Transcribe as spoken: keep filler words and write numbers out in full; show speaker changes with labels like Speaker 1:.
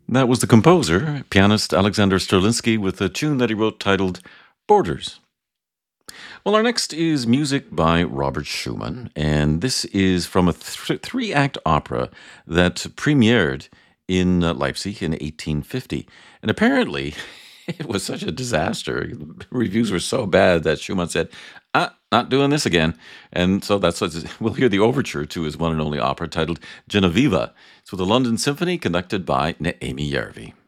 Speaker 1: That was the composer, pianist Alexander Strelinsky, with a tune that he wrote titled Borders. Well, our next is music by Robert Schumann, and this is from a th- three act opera that premiered in uh, Leipzig in eighteen fifty. And apparently, it was such a disaster. Reviews were so bad that Schumann said, ah, not doing this again. And so that's what we'll hear the overture to his one and only opera titled Genoveva. It's with the London Symphony conducted by Naomi Järvi.